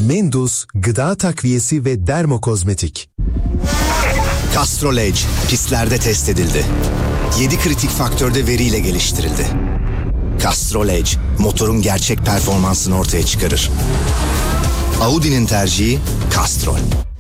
Mendus Gıda Takviyesi ve Dermokozmetik. Castrol Edge pistlerde test edildi. 7 kritik faktörde veriyle geliştirildi. Castrol Edge motorun gerçek performansını ortaya çıkarır. Audi'nin tercihi Castrol.